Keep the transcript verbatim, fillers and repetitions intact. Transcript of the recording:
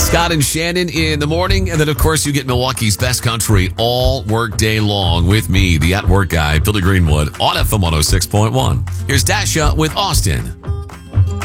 Scott and Shannon in the morning. And then, of course, you get Milwaukee's best country all work day long with me, the at-work guy, Billy Greenwood, on F M one oh six point one. Here's Dasha with Austin.